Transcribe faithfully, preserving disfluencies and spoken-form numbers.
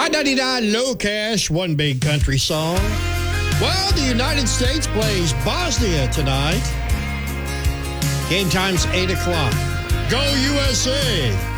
I ninety-nine Low Cash, one big country song. Well, the United States plays Bosnia tonight. Game time's eight o'clock. Go U S A!